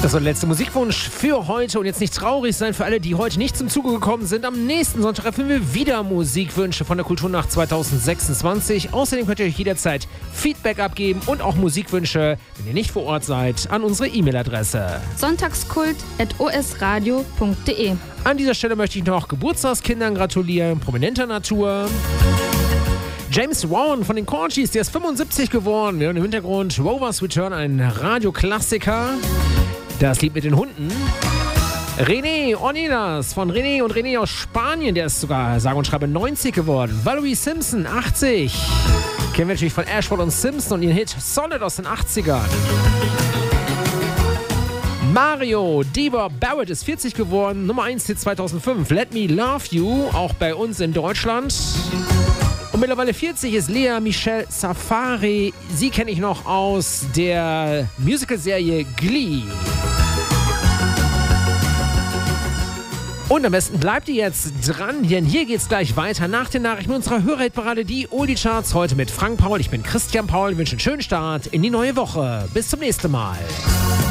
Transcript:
Das war der letzte Musikwunsch für heute. Und jetzt nicht traurig sein für alle, die heute nicht zum Zuge gekommen sind. Am nächsten Sonntag erfüllen wir wieder Musikwünsche von der Kulturnacht 2026. Außerdem könnt ihr euch jederzeit Feedback abgeben und auch Musikwünsche, wenn ihr nicht vor Ort seid, an unsere E-Mail-Adresse. sonntagskult@osradio.de. An dieser Stelle möchte ich noch Geburtstagskindern gratulieren, prominenter Natur. James Brown von den Corgis, der ist 75 geworden. Wir hören im Hintergrund Rover's Return, ein Radioklassiker. Das Lied mit den Hunden. René Onidas von René und René aus Spanien, der ist sogar sage und schreibe 90 geworden. Valerie Simpson, 80. Kennen wir natürlich von Ashford und Simpson und ihren Hit Solid aus den 80ern. Mario Diva Barrett ist 40 geworden, Nummer 1 Hit 2005. Let Me Love You, auch bei uns in Deutschland. Und mittlerweile 40 ist Lea Michelle Safari. Sie kenne ich noch aus der Musical-Serie Glee. Und am besten bleibt ihr jetzt dran, denn hier geht's gleich weiter nach den Nachrichten unserer Hörerhitparade, die Oldie-Charts. Heute mit Frank Paul. Ich bin Christian Paul. Ich wünsche einen schönen Start in die neue Woche. Bis zum nächsten Mal.